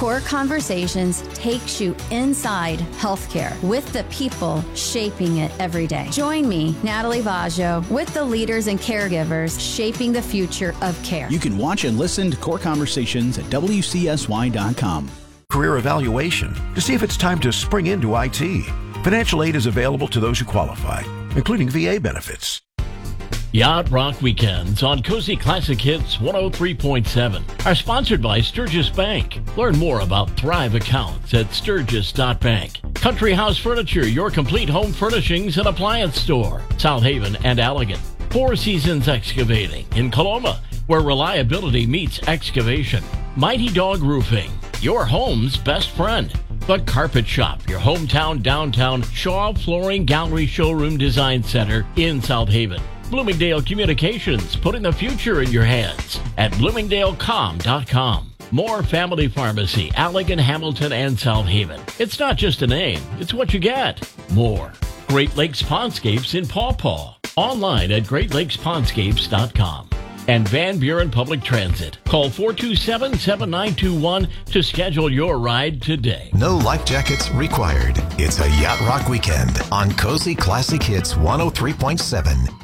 Core Conversations takes you inside healthcare with the people shaping it every day. Join me, Natalie Vaggio, with the leaders and caregivers shaping the future of care. You can watch and listen to Core Conversations at WCSY.com. Career evaluation to see if it's time to spring into IT. Financial aid is available to those who qualify, including VA benefits. Yacht Rock Weekends on Cozy Classic Hits 103.7 are sponsored by Sturgis Bank. Learn more about Thrive accounts at sturgis.bank. Country House Furniture, your complete home furnishings and appliance store, South Haven and Allegan. Four Seasons Excavating in Coloma, where reliability meets excavation. Mighty Dog Roofing, your home's best friend. The Carpet Shop, your hometown downtown Shaw Flooring Gallery Showroom Design Center in South Haven. Bloomingdale Communications, putting the future in your hands at bloomingdalecom.com. More Family Pharmacy, Allegan, Hamilton, and South Haven. It's not just a name, it's what you get. More Great Lakes Pondscapes in Paw Paw. Online at greatlakespundscapes.com. And Van Buren Public Transit. Call 427-7921 to schedule your ride today. No life jackets required. It's a Yacht Rock Weekend on Cozy Classic Hits 103.7